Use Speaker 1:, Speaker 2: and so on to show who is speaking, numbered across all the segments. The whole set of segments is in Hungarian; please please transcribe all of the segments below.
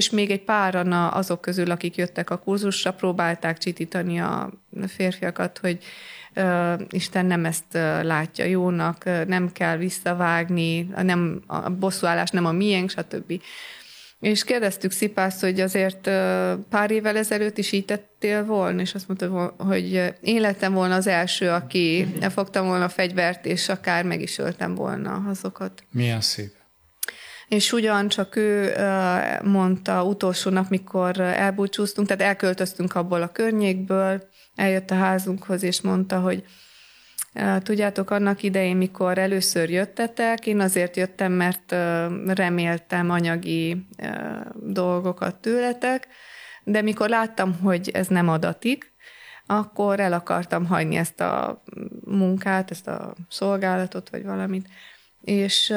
Speaker 1: és még egy páran azok közül, akik jöttek a kurzusra, próbálták csitítani a férfiakat, hogy Isten nem ezt látja jónak, nem kell visszavágni, a bosszúállás nem a miénk, stb. És kérdeztük Szipászt, hogy azért pár évvel ezelőtt is így tettél volna, és azt mondta, hogy én lettem volna az első, aki elfogtam volna a fegyvert, és akár meg is öltem volna azokat.
Speaker 2: Milyen szép.
Speaker 1: És ugyancsak ő mondta utolsó nap, mikor elbúcsúztunk, tehát elköltöztünk abból a környékből, eljött a házunkhoz, és mondta, hogy tudjátok, annak idején, mikor először jöttetek, én azért jöttem, mert reméltem anyagi dolgokat tőletek, de mikor láttam, hogy ez nem adatik, akkor el akartam hagyni ezt a munkát, ezt a szolgálatot, vagy valamit, és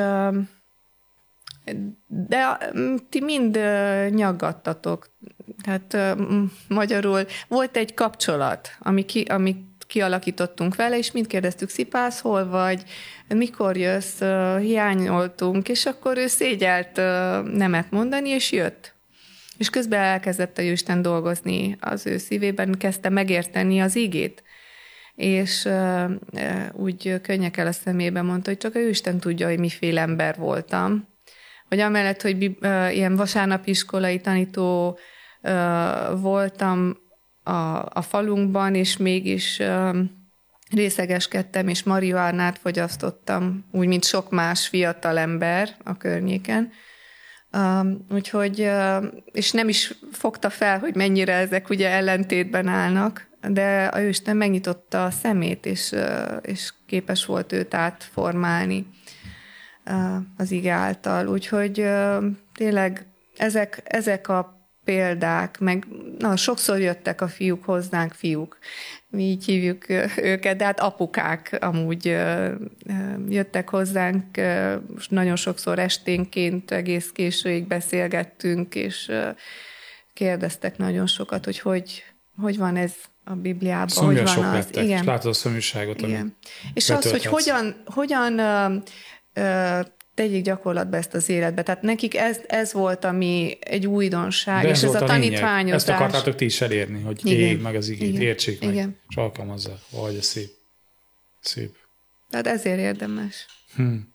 Speaker 1: de ti mind nyaggattatok. Tehát magyarul volt egy kapcsolat, amit kialakítottunk vele, és mind kérdeztük, Szipász, hol vagy, mikor jössz, hiányoltunk, és akkor ő szégyelt nemet mondani, és jött. És közben elkezdett a Jóisten dolgozni az ő szívében, kezdte megérteni az igét, és úgy könnyekkel a szemébe mondta, hogy csak a Jóisten tudja, hogy miféle ember voltam. Hogy amellett, hogy ilyen vasárnapiskolai tanító voltam a falunkban, és mégis részegeskedtem, és marihuánát fogyasztottam, úgy, mint sok más fiatal ember a környéken. Úgyhogy, és nem is fogta fel, hogy mennyire ezek ugye ellentétben állnak, de a Jóisten megnyitotta a szemét, és képes volt őt átformálni az ige által. Úgyhogy tényleg ezek a példák, meg sokszor jöttek a fiúk hozzánk, fiúk, mi így hívjuk őket, de hát apukák amúgy jöttek hozzánk, nagyon sokszor esténként egész későig beszélgettünk, és kérdeztek nagyon sokat, hogy van ez a Bibliában, hogy van
Speaker 2: sok
Speaker 1: az.
Speaker 2: lettek,
Speaker 1: Igen.
Speaker 2: És látod a szomjúságot,
Speaker 1: Igen. És az, hogy hogyan tegyék gyakorlatba ezt az életbe. Tehát nekik ez volt, ami egy újdonság,
Speaker 2: de
Speaker 1: és ez a tanítványozás.
Speaker 2: Ezt akartátok ti is elérni, hogy ég meg az igét, értsék meg, és alkalmazzák. Vagy ez szép. Szép.
Speaker 1: Tehát ezért érdemes.